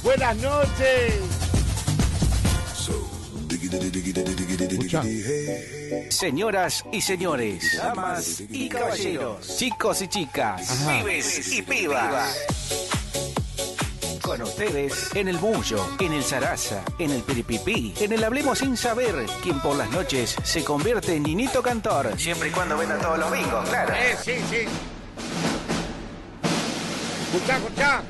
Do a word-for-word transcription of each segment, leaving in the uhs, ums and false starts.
Buenas noches. Escucha. Señoras y señores, damas y caballeros, chicos y chicas, Ajá. pibes y pibas. Con ustedes, en el Mullo, en el Sarasa, en el Piripipí, en el Hablemos Sin Saber, quien por las noches se convierte en Ninito Cantor, siempre y cuando venda todos los bingos, claro. Eh, sí, sí. Escuchá, escuchá.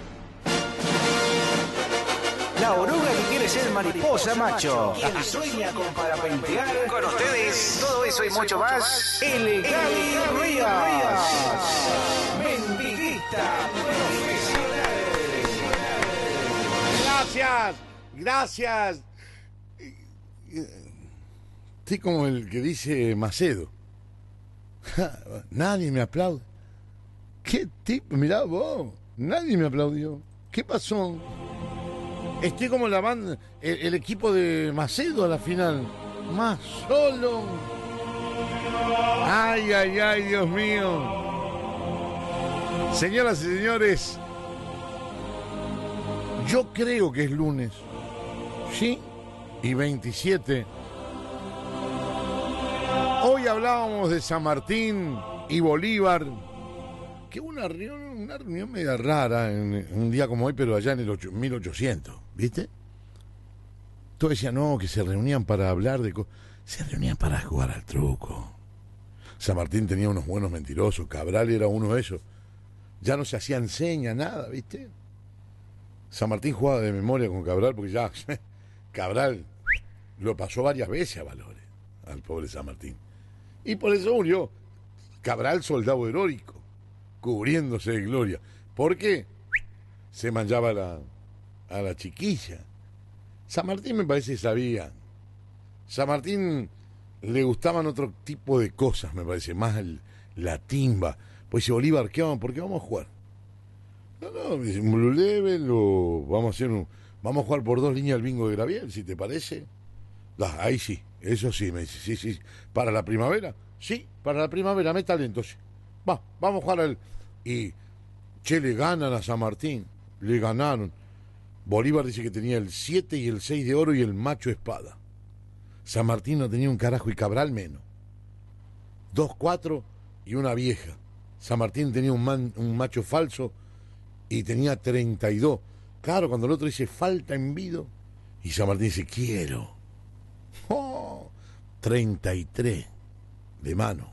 La oruga que quiere ser mariposa macho, quien sueña con parapentear. Con ustedes, todo eso y mucho más, el Gaby Ríos, mendiguista profesional. Gracias, gracias. Estoy como el que dice Macedo. Nadie me aplaude. ¿Qué tipo? Mirá vos, nadie me aplaudió. ¿Qué pasó? Estoy como la banda, el, el equipo de Macedo a la final. Más solo. Ay, ay, ay, Dios mío. Señoras y señores, yo creo que es lunes. ¿Sí? Y veintisiete. Hoy hablábamos de San Martín y Bolívar. Que una reunión, una reunión media rara en, en un día como hoy, pero allá en el ocho, mil ochocientos, ¿viste? Todos decían, no, que se reunían para hablar de cosas. Se reunían para jugar al truco. San Martín tenía unos buenos mentirosos, Cabral era uno de ellos. Ya no se hacían señas, nada, ¿viste? San Martín jugaba de memoria con Cabral, porque ya Cabral lo pasó varias veces a Valores, al pobre San Martín. Y por eso murió Cabral, soldado heroico, cubriéndose de gloria, porque se manchaba a la, a la chiquilla. San Martín me parece que sabía. San Martín le gustaban otro tipo de cosas, me parece, más el, la timba. Pues dice, Bolívar, ¿qué vamos? ¿Por qué vamos a jugar? No, no, dice, un blue level o vamos a hacer un, vamos a jugar por dos líneas el bingo de Graviel, si te parece. Ah, ahí sí, eso sí, me dice, sí, sí. ¿Para la primavera? Sí, para la primavera, me talento, sí. Va, vamos a jugar al... Y, che, le ganan a San Martín, le ganaron. Bolívar dice que tenía el siete y el seis de oro y el macho espada. San Martín no tenía un carajo y Cabral menos. Dos, cuatro y una vieja. San Martín tenía un, man, un macho falso y tenía treinta y dos. Claro, cuando el otro dice falta en vido y San Martín dice quiero. Oh, treinta y tres de mano.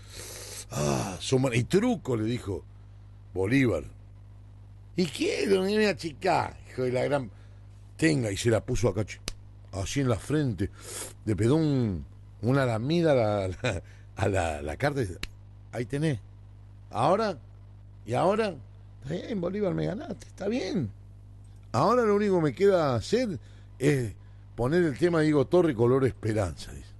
Ah, son... y truco, le dijo Bolívar. ¿Y quiero? Ni una chica, hijo de la gran... Tenga, y se la puso acá, así en la frente. Le pegó un, una lamida a la, la, a la, la carta. Ahí tenés. Ahora, y ahora, está bien, Bolívar, me ganaste, está bien. Ahora lo único que me queda hacer es poner el tema de Diego Torre color esperanza, dice.